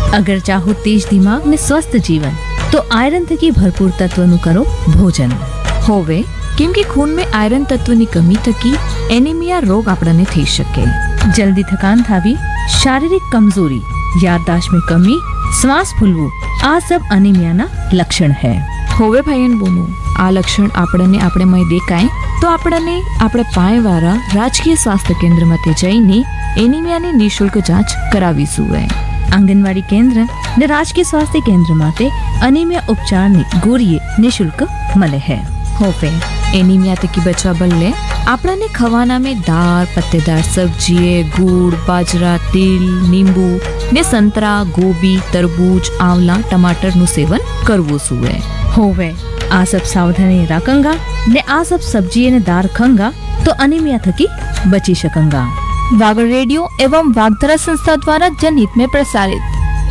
अगर चाहो तेज दिमाग ने स्वस्थ जीवन तो आयरन थकी भरपूर तत्वનું કરો ભોજન. હોવે કેમ કે ખૂનમાં આયરન તત્વની કમી થકી એનિમિયા રોગ આપણને થઈ શકે. जल्दी थकान थावी, शारीरिक कमजोरी, याददाश्त में कमी, श्वास फूलવું આ सब અનિમિયાના લક્ષણ है. હોવે ભાઈન બોનો આ લક્ષણ આપણે દેખાય તો આપણને આપણે પાયવાળા રાજકીય સ્વાસ્થ્ય કેન્દ્રમાં તે જઈને એનિમિયાની નિઃશુલ્ક જાંચ કરાવીશું. आंगनवाड़ी केंद्र ने राजकीय स्वास्थ्य केंद्र माटे अनीमिया उपचार ने गोरिये निःशुल्क मले है. હોવે એનિમિયા થકી બચવા બદલે આપણને ખવાના में दाल, पत्तेदार सब्जी, गुड़, बाजरा, तिल, नींबू ने संतरा, गोभी, तरबूज, आंवला, टमाटर નું સેવન કરવું જોઈએ. હોવે આ सब सावधानी रखंगा ने आ सब सब्जी ने दार खंगा तो अनीमिया थकी बची सकंगा. वागड़ रेडियो एवं वागधरा संस्था द्वारा जनहित में प्रसारित.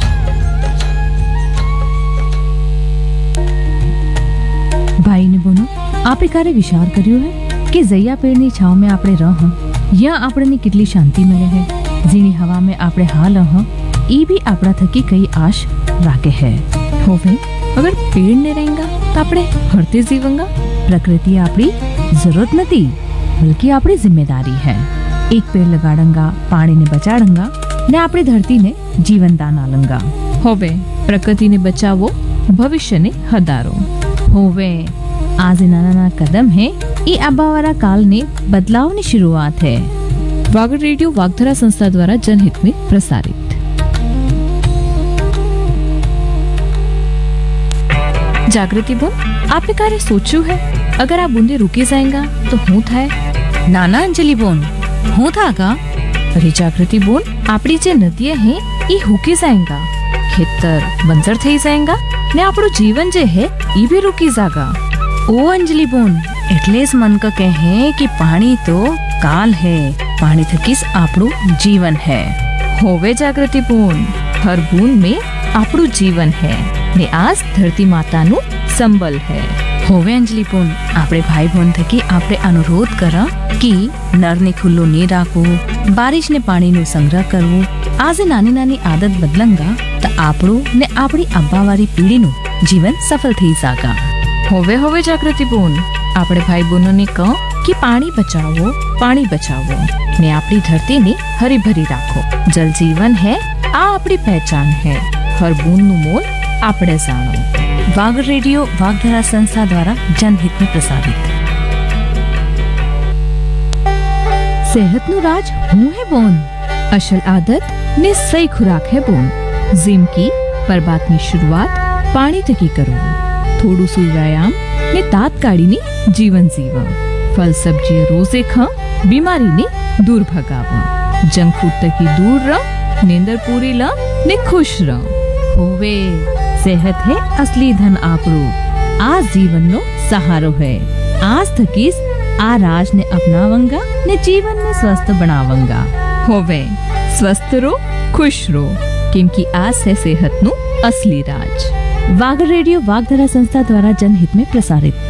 भाई ने बोनो आपे कार्य विचार કર્યો है कि जैया पेड़नी छाव में आपणे रह यहाँ आपने कितली शांति मिले है. जीनी हवा में आपणे हाल ई भी आपड़ा थकी कई आश राखे है. होवे अगर पेड़ ने रहेगा तो आपणे हरते जीवंगा. प्रकृति आपड़ी जरूरत नहीं बल्कि आपड़ी जिम्मेदारी है. एक पेड़ लगाड़ंगा, पानी ने बचाड़ंगा ने आपड़ी धरती ने जीवन दान आलंगा. होवे प्रकृति ने बचावो भविष्य ने हदारो. होवे आज नाना कदम है ये आबावारा काल ने बदलाव की शुरुआत है. वागड़ रेडियो वागधरा संस्था द्वारा जनहित में प्रसारित. जागृति बोल आपने कार्य सोचू है अगर आप बूंदे रुकी जाएगा तो हूँ था. नाना अंजलि बोन हूँ था का. अरे जागृति बोल आपड़ी जे नदियां हैं ये हुकी जाएगा, खेतर बंजर थई जाएगा ने आपड़ो जीवन जे है ये भी रुकी जागा. ओ अंजलि बोन એટલે જ मन का कहे कि पानी तो काल है, पानी थकीस आपड़ो जीवन है. होवे जागृति बोन हर बूंद में आपड़ो जीवन है ने आज धरती माता नु संबल है. होवे अंजलि बोन आपड़े भाई बहन थकी आपड़े अनुरोध करा कि नर ने खुल्लो नहीं राखो, बारिश ने पानी नु संग्रह करवो. आज नानी नानी आदत बदलंगा तो आपड़ो ने आपड़ी अब्बावारी पीढ़ी नु जीवन सफल थी जागा. होवे जागृति बोन आपड़े भाई बहनों ने कहो कि पानी बचावो ने आपड़ी धरती ने हरी भरी राखो. जल जीवन है आ आपड़ी पहचान है. हर बूंद नु मोल आपड़े जानो. वागड़ रेडियो वागधरा संस्था द्वारा जनहित में प्रसारित. सेहत नु राज हूँ है बोन. असल आदत ने सही खुराक है बोन. जिम की पर बात की शुरुआत पानी थकी करो. थोड़ू सु व्यायाम ने दांत काढ़ी ने जीवन जीवा. फल सब्जी रोजे खा बीमारी ने दूर भगावा. जंक फूड तकी दूर रह, नींदर पूरी ला ने खुश रह. होवे सेहत है असली धन आपरो. आज जीवन नो सहारो है. आज थकीस आ राज ने अपनावंगा ने जीवन ने स्वस्थ बनावंगा. होवे स्वस्थ रो खुश रो क्योंकि आज से सेहत नु असली राज. वागड़ रेडियो वागधरा संस्था द्वारा जनहित में प्रसारित.